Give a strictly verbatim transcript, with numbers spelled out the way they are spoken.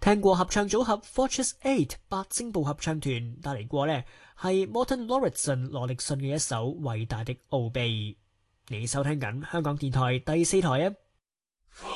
聽過合唱組合 Fortress Eight 八聲部合唱團帶嚟過呢係 Morten Lauridsen 羅力遜嘅一首偉大的奧秘。你收聽緊香港電台第四台啊。